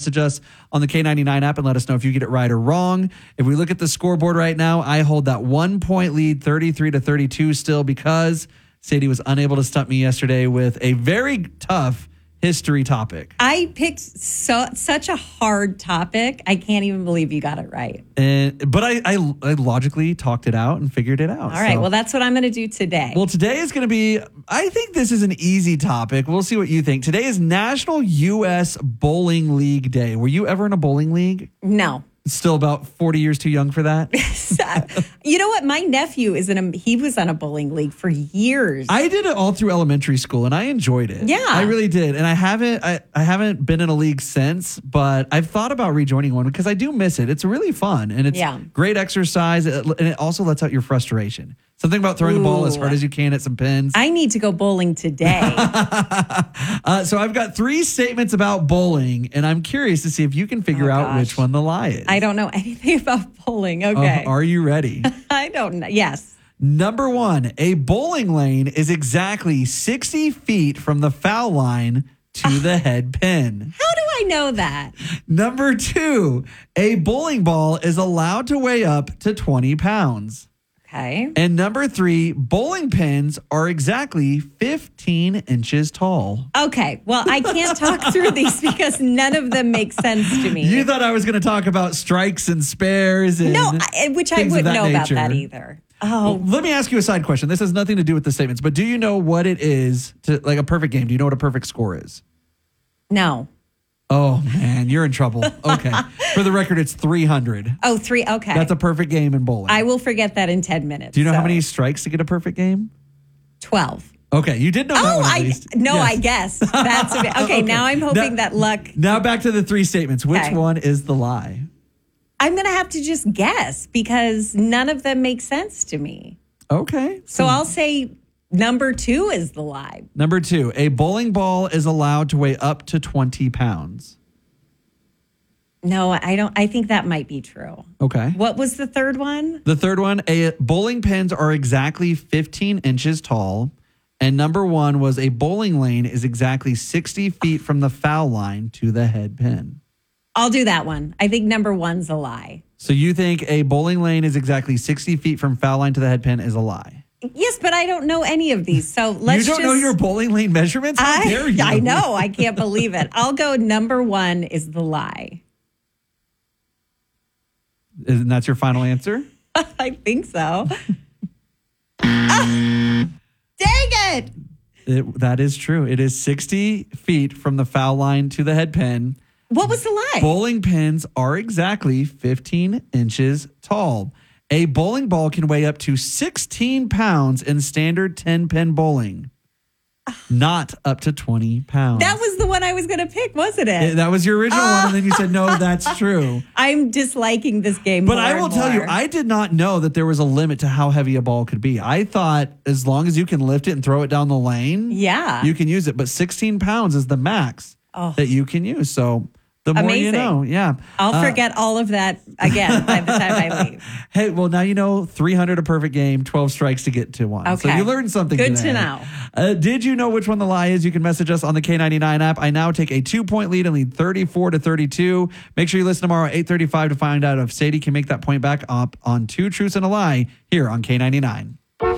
message us on the K99 app and let us know if you get it right or wrong. If we look at the scoreboard right now, I hold that 1 point lead, 33-32 still, because Sadie was unable to stump me yesterday with a very tough history topic. I picked such a hard topic. I can't even believe you got it right. But I logically talked it out and figured it out. All right. Well, that's what I'm going to do today. Well, today is going to be, I think this is an easy topic. We'll see what you think. Today is National U.S. Bowling League Day. Were you ever in a bowling league? No. Still about 40 years too young for that? You know what? My nephew he was on a bowling league for years. I did it all through elementary school and I enjoyed it. Yeah. I really did. And I haven't been in a league since, but I've thought about rejoining one because I do miss it. It's really fun and it's great exercise, and it also lets out your frustration. Something about throwing the ball as hard as you can at some pins. I need to go bowling today. So I've got 3 statements about bowling, and I'm curious to see if you can figure out which one the lie is. I don't know anything about bowling. Okay. Are you ready? I don't know. Yes. Number 1, a bowling lane is exactly 60 feet from the foul line to the head pin. How do I know that? Number 2, a bowling ball is allowed to weigh up to 20 pounds. Okay. And number 3, bowling pins are exactly 15 inches tall. Okay. Well, I can't talk through these because none of them make sense to me. You thought I was going to talk about strikes and spares and which I wouldn't know about that either. Oh. Well, let me ask you a side question. This has nothing to do with the statements, but do you know what it is to like a perfect game? Do you know what a perfect score is? No. Oh, man, you're in trouble. Okay. For the record, it's 300. Oh, 3. Okay. That's a perfect game in bowling. I will forget that in 10 minutes. Do you know how many strikes to get a perfect game? 12. Okay, you did know that one at least. I guess. That's a bit. Okay, now I'm hoping that luck. Now back to the 3 statements. Which one is the lie? I'm going to have to just guess because none of them make sense to me. Okay. So I'll say number 2 is the lie. Number 2, a bowling ball is allowed to weigh up to 20 pounds. No, I don't. I think that might be true. Okay. What was the third one? The third one, bowling pins are exactly 15 inches tall. And number 1 was a bowling lane is exactly 60 feet from the foul line to the head pin. I'll do that one. I think number 1's a lie. So you think a bowling lane is exactly 60 feet from foul line to the head pin is a lie? Yes, but I don't know any of these. So let's You don't know your bowling lane measurements? How dare you? I know. I can't believe it. I'll go number 1 is the lie. And that's your final answer? I think so. Dang it! That is true. It is 60 feet from the foul line to the head pin. What was the lie? Bowling pins are exactly 15 inches tall. A bowling ball can weigh up to 16 pounds in standard 10-pin bowling. Not up to 20 pounds. That was the one I was going to pick, wasn't it? That was your original one, and then you said, no, that's true. I'm disliking this game more. But I will tell you, I did not know that there was a limit to how heavy a ball could be. I thought as long as you can lift it and throw it down the lane, you can use it. But 16 pounds is the max that you can use. So the more you know. Yeah. I'll forget all of that again by the time I leave. Hey, well, now you know 300 a perfect game, 12 strikes to get to 1. Okay. So you learned something Good today. to know. Did you know which one the lie is? You can message us on the K99 app. I now take a 2-point lead and lead 34-32. Make sure you listen tomorrow at 8:35 to find out if Sadie can make that point back up on 2 truths and a lie here on K99.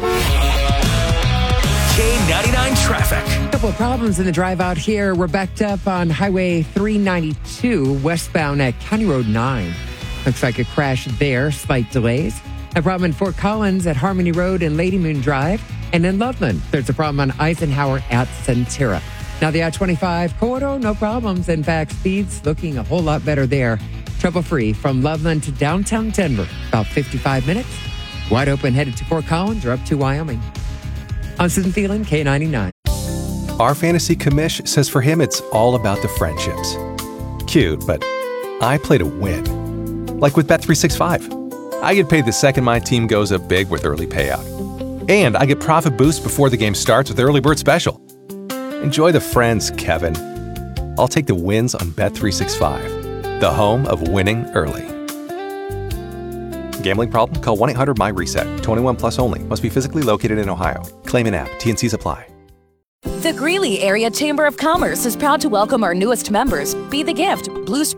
K99 traffic. A couple of problems in the drive out here. We're backed up on Highway 392 westbound at County Road 9. Looks like a crash there. Slight delays. A problem in Fort Collins at Harmony Road and Lady Moon Drive. And in Loveland, there's a problem on Eisenhower at Centera. Now the I-25 corridor, no problems. In fact, speed's looking a whole lot better there. Trouble-free from Loveland to downtown Denver. About 55 minutes. Wide open headed to Fort Collins or up to Wyoming. I'm Susan Thielen, K99. Our fantasy commish says for him it's all about the friendships. Cute, but I play to win. Like with Bet365. I get paid the second my team goes up big with early payout. And I get profit boost before the game starts with Early Bird Special. Enjoy the friends, Kevin. I'll take the wins on Bet365, the home of winning early. Gambling problem? Call 1-800-MY-RESET. 21 plus only. Must be physically located in Ohio. Claim an app. T&Cs apply. The Greeley Area Chamber of Commerce is proud to welcome our newest members, Be the Gift, Blue